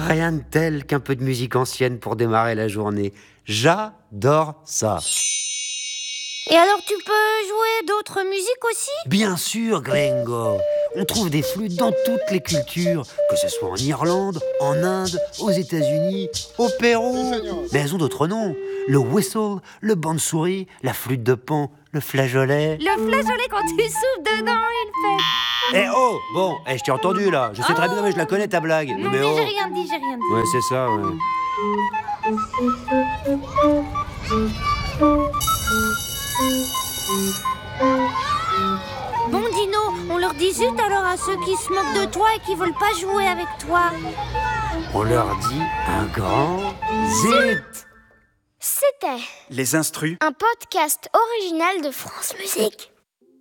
Rien de tel qu'un peu de musique ancienne pour démarrer la journée. J'adore ça. Et alors tu peux jouer d'autres musiques aussi ? Bien sûr, Gringo. On trouve des flûtes dans toutes les cultures, que ce soit en Irlande, en Inde, aux États-Unis, au Pérou. Mais elles ont d'autres noms. Le whistle, le bansuri, la flûte de Pan, le flageolet. Le flageolet, quand tu souffles dedans, il fait... Eh oh, bon, je t'ai entendu là. Je sais très bien, mais je la connais ta blague. Non, mais mais oh. j'ai rien dit. Ouais, c'est ça, ouais. Bon Dino, on leur dit zut alors à ceux qui se moquent de toi et qui veulent pas jouer avec toi. On leur dit un grand zut. C'était Les instrus. un podcast original de France Musique.